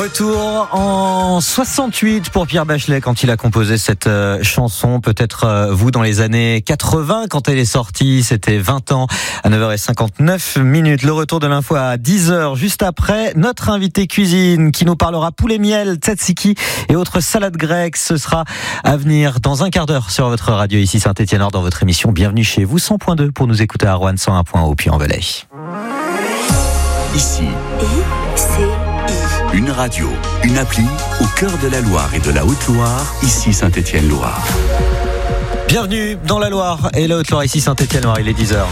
Retour en 68 pour Pierre Bachelet quand il a composé cette chanson. Peut-être vous dans les années 80 quand elle est sortie. C'était 20 ans à 9h59. Le retour de l'info à 10h. Juste après, notre invité cuisine qui nous parlera poulet miel, tzatziki et autres salades grecques. Ce sera à venir dans un quart d'heure sur votre radio ici Saint-Étienne-Nord dans votre émission. Bienvenue chez vous 100.2 pour nous écouter à Roanne 101.1 puis en Velay. Ici, une radio, une appli au cœur de la Loire et de la Haute-Loire, ici Saint-Étienne-Loire. Bienvenue dans la Loire et la Haute-Loire, ici Saint-Étienne-Loire, il est 10h.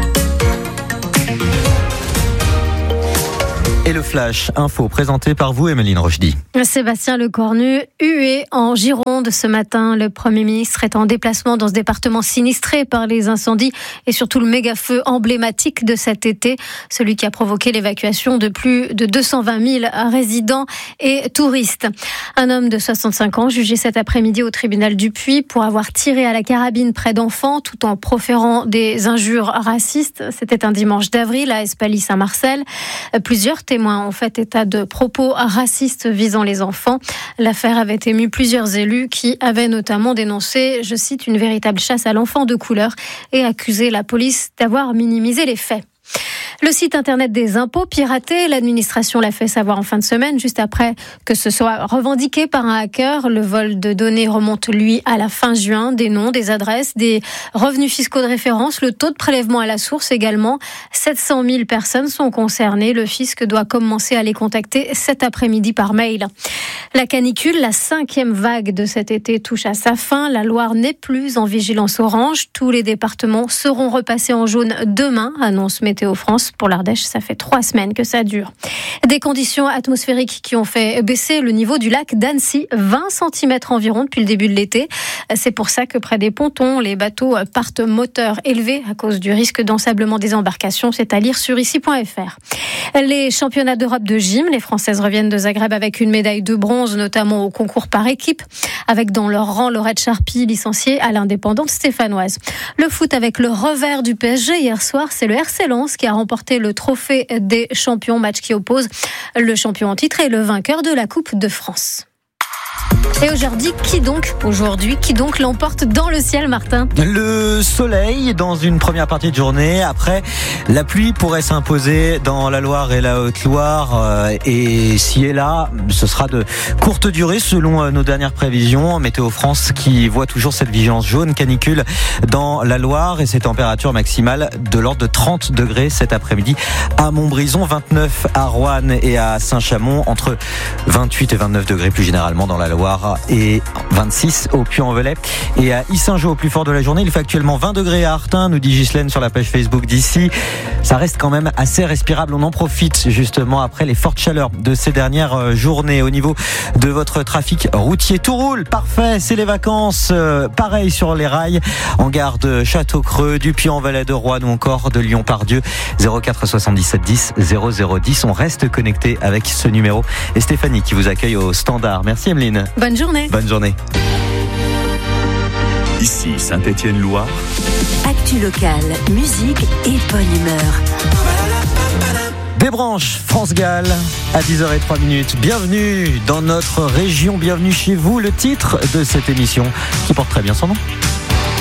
Et le Flash Info présenté par vous, Emeline Rochdy. Sébastien Lecornu, hué en Gironde ce matin. Le Premier ministre est en déplacement dans ce département sinistré par les incendies et surtout le méga-feu emblématique de cet été, celui qui a provoqué l'évacuation de plus de 220 000 résidents et touristes. Un homme de 65 ans jugé cet après-midi au tribunal du Puy pour avoir tiré à la carabine près d'enfants tout en proférant des injures racistes. C'était un dimanche d'avril à Espaly-Saint-Marcel. Plusieurs témoins ont fait état de propos racistes visant les enfants. L'affaire avait ému plusieurs élus qui avaient notamment dénoncé, je cite, une véritable chasse à l'enfant de couleur et accusé la police d'avoir minimisé les faits. Le site internet des impôts piraté, l'administration l'a fait savoir en fin de semaine, juste après que ce soit revendiqué par un hacker. Le vol de données remonte, lui, à la fin juin. Des noms, des adresses, des revenus fiscaux de référence, le taux de prélèvement à la source également. 700 000 personnes sont concernées. Le fisc doit commencer à les contacter cet après-midi par mail. La canicule, la 5e vague de cet été touche à sa fin. La Loire n'est plus en vigilance orange. Tous les départements seront repassés en jaune demain, annonce Météo France. Pour l'Ardèche, ça fait 3 semaines que ça dure. Des conditions atmosphériques qui ont fait baisser le niveau du lac d'Annecy, 20 cm environ depuis le début de l'été. C'est pour ça que près des pontons, les bateaux partent moteur élevé à cause du risque d'ensablement des embarcations. C'est à lire sur ici.fr. Les championnats d'Europe de gym, les Françaises reviennent de Zagreb avec une médaille de bronze, notamment au concours par équipe, avec dans leur rang Laurette Charpy, licenciée à l'Indépendante stéphanoise. Le foot avec le revers du PSG hier soir, c'est le RC Lens qui a remporté le trophée des champions, match qui oppose le champion en titre et le vainqueur de la Coupe de France. Et aujourd'hui, qui donc l'emporte dans le ciel, Martin ? Le soleil dans une première partie de journée. Après, la pluie pourrait s'imposer dans la Loire et la Haute-Loire. Et si et là, ce sera de courte durée selon nos dernières prévisions. Météo France qui voit toujours cette vigilance jaune canicule dans la Loire et ces températures maximales de l'ordre de 30 degrés cet après-midi à Montbrison, 29 à Roanne et à Saint-Chamond, entre 28 et 29 degrés plus généralement dans la Loire et 26 au Puy-en-Velay et à Yssingeaux au plus fort de la journée. Il fait actuellement 20 degrés à Artin, nous dit Ghislaine sur la page Facebook d'ici. Ça reste quand même assez respirable. On en profite justement après les fortes chaleurs de ces dernières journées. Au niveau de votre trafic routier, tout roule, parfait, c'est les vacances. Pareil sur les rails, en gare de Château-Creux, du Puy-en-Velay, de Roanne ou encore de Lyon-Pardieu. 04 77 10 0010. On reste connecté avec ce numéro. Et Stéphanie qui vous accueille au standard. Merci Emeline. Bonne journée. Bonne journée. Ici Saint-Étienne-Loire. Actu locale, musique et bonne humeur. Des branches, France Gall, à 10h03. Bienvenue dans notre région, bienvenue chez vous. Le titre de cette émission qui porte très bien son nom.